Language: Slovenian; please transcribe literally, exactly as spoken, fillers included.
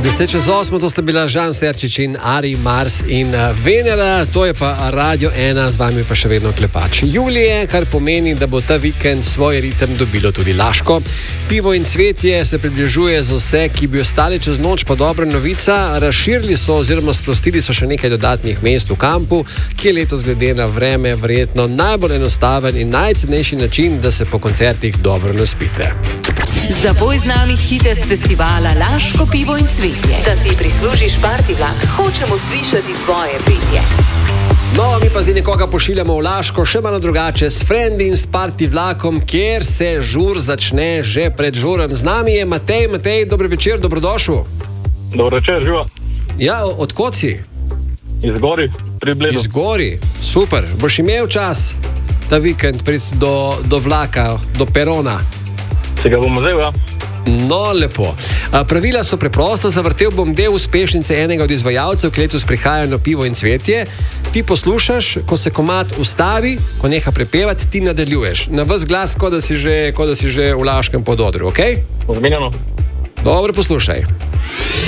deset čez osmo, to sta bila Žan Serčič in Ari, Mars in Venera, to je pa Radio ena, z vami pa še vedno Klepač Julije, kar pomeni, da bo ta vikend svoj ritem dobilo tudi Laško. Pivo in cvetje se približuje za vse, ki bi ostali čez noč, pa dobra novica, razširili so oziroma sprostili so še nekaj dodatnih mest v kampu, ki je letos glede na vreme verjetno najbolj enostaven in najcenejši način, da se po koncertih dobro naspite. Zapoj z nami hite z festivala Laško pivo in cvetje. Da si prislužiš party vlak, hočemo slišati tvoje petje. No, mi pa zdaj nekoga pošiljamo v Laško, še malo drugače, s Frendi in s party vlakom, kjer se žur začne že pred žurem. Z nami je Matej. Matej, dober večer, dobrodošel. Dobro večer, živa. Ja, odkot si? Iz Gori, pri Bledu. Iz Gori, super. Boš imel čas ta vikend priti do, do vlaka, do perona? Se ga bomo vzel, ja? No, lepo. Pravila so preprosta, zavrtel bom del uspešnice enega od izvajalcev, ki letos prihajajo na pivo in cvetje. Ti poslušaš, ko se komad ustavi, ko neha prepevati, ti nadaljuješ. Na ves glas, kot da si že, kot da si že v Laškem pododru, okej? Okay? Zmenjeno. Dobro, poslušaj.